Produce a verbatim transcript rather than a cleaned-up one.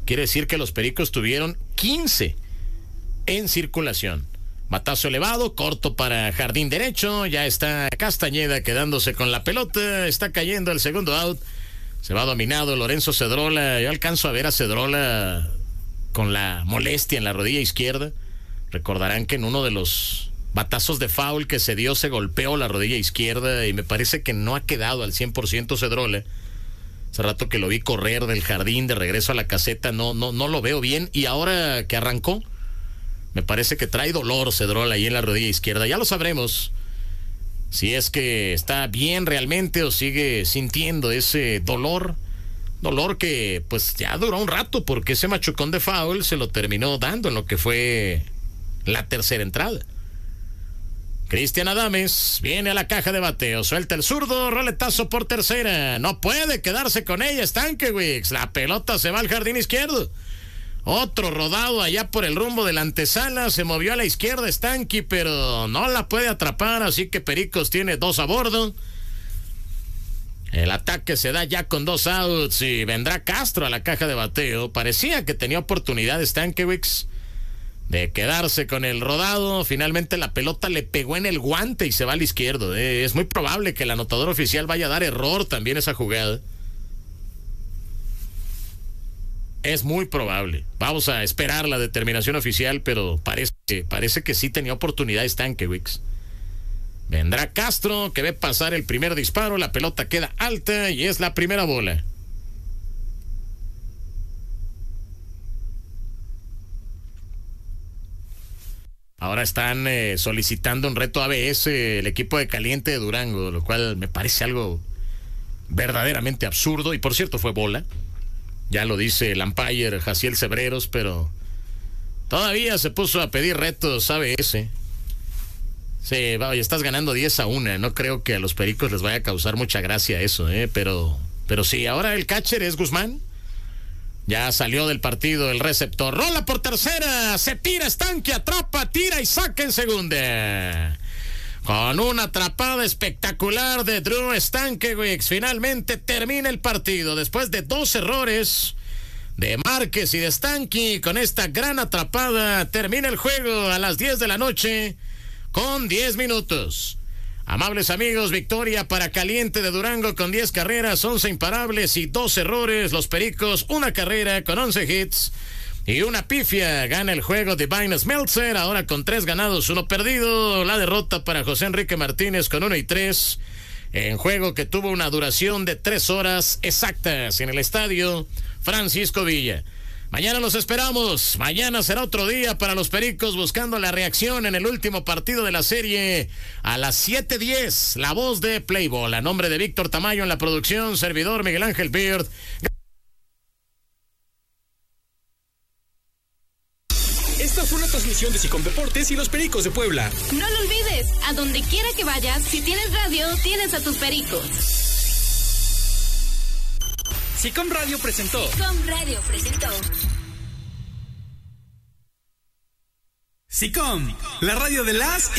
quiere decir que los Pericos tuvieron quince en circulación. Batazo elevado, corto para jardín derecho, ya está Castañeda quedándose con la pelota, está cayendo el segundo out, se va dominado Lorenzo Cedrola. Yo alcanzo a ver a Cedrola con la molestia en la rodilla izquierda. Recordarán que en uno de los batazos de foul que se dio se golpeó la rodilla izquierda y me parece que no ha quedado al cien por ciento Cedrola. Hace rato que lo vi correr del jardín de regreso a la caseta, no, no, no lo veo bien, y ahora que arrancó, me parece que trae dolor Cedrola ahí en la rodilla izquierda. Ya lo sabremos si es que está bien realmente o sigue sintiendo ese dolor. Dolor que pues ya duró un rato, porque ese machucón de foul se lo terminó dando en lo que fue la tercera entrada. Cristian Adames viene a la caja de bateo, suelta el zurdo, roletazo por tercera, no puede quedarse con ella Stankiewicz, la pelota se va al jardín izquierdo. Otro rodado allá por el rumbo de la antesala, se movió a la izquierda Stanky, pero no la puede atrapar, así que Pericos tiene dos a bordo. El ataque se da ya con dos outs y vendrá Castro a la caja de bateo. Parecía que tenía oportunidad Stankiewicz de quedarse con el rodado. Finalmente la pelota le pegó en el guante y se va al izquierdo. Eh, es muy probable que el anotador oficial vaya a dar error también esa jugada. Es muy probable. Vamos a esperar la determinación oficial, pero parece, parece que sí tenía oportunidad Stankiewicz. Vendrá Castro, que ve pasar el primer disparo, la pelota queda alta y es la primera bola. Ahora están eh, solicitando un reto A B S el equipo de Caliente de Durango, lo cual me parece algo verdaderamente absurdo. Y por cierto, fue bola. Ya lo dice el umpire Jaciel Cebreros, pero todavía se puso a pedir retos A B S. Sí, vaya, estás ganando diez a uno. No creo que a los Pericos les vaya a causar mucha gracia eso, ¿eh? Pero, pero sí, ahora el catcher es Guzmán. Ya salió del partido el receptor. Rola por tercera. Se tira Stanky, atrapa, tira y saca en segunda. Con una atrapada espectacular de Drew Stankiewicz, finalmente termina el partido. Después de dos errores de Márquez y de Stanky, con esta gran atrapada, termina el juego a las diez de la noche con diez minutos. Amables amigos, victoria para Caliente de Durango con diez carreras, once imparables y dos errores. Los Pericos, una carrera con once hits y una pifia. Gana el juego Divine Smeltzer, ahora con tres ganados, uno perdido. La derrota para José Enrique Martínez con uno y tres. En juego que tuvo una duración de tres horas exactas en el estadio Francisco Villa. Mañana los esperamos. Mañana será otro día para los Pericos, buscando la reacción en el último partido de la serie a las siete diez. La voz de Playball. A nombre de Víctor Tamayo en la producción, servidor Miguel Ángel Beard. Esta fue una transmisión de Sicom Deportes y los Pericos de Puebla. No lo olvides, a donde quiera que vayas, si tienes radio, tienes a tus Pericos. Sicom Radio presentó. Sicom Radio presentó. Sicom, la radio de las